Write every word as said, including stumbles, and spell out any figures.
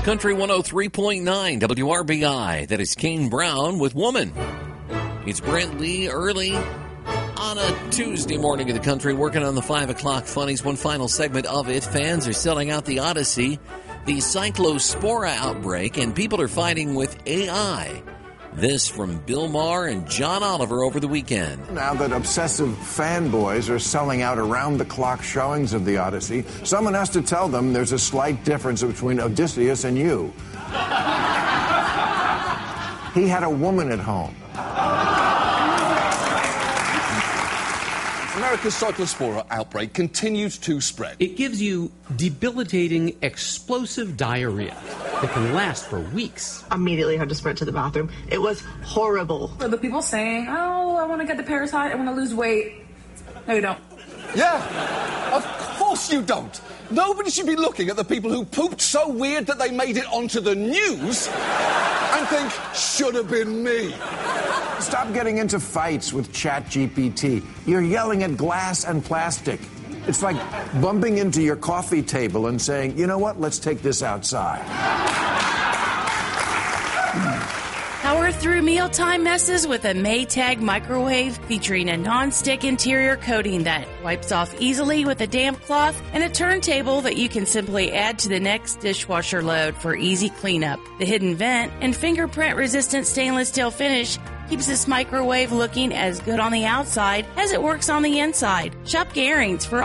Country one oh three point nine W R B I. That is Kane Brown with Woman. It's Brent Lee early on a Tuesday morning in the country, working on the five o'clock funnies. One final segment of it. Fans are selling out the Odyssey, the Cyclospora outbreak, and people are fighting with A I. This from Bill Maher and John Oliver over the weekend. Now that obsessive fanboys are selling out around-the-clock showings of the Odyssey, someone has to tell them there's a slight difference between Odysseus and you. He had a woman at home. America's Cyclospora outbreak continues to spread. It gives you debilitating, explosive diarrhea that can last for weeks. Immediately had to sprint to the bathroom. It was horrible. For the people saying, oh, I want to get the parasite, I want to lose weight. No, you don't. Yeah, of course you don't. Nobody should be looking at the people who pooped so weird that they made it onto the news and think, should have been me. Stop getting into fights with ChatGPT. You're yelling at glass and plastic. It's like bumping into your coffee table and saying, you know what, let's take this outside. Power through mealtime messes with a Maytag microwave featuring a non-stick interior coating that wipes off easily with a damp cloth and a turntable that you can simply add to the next dishwasher load for easy cleanup. The hidden vent and fingerprint-resistant stainless steel finish keeps this microwave looking as good on the outside as it works on the inside. Shop Garings for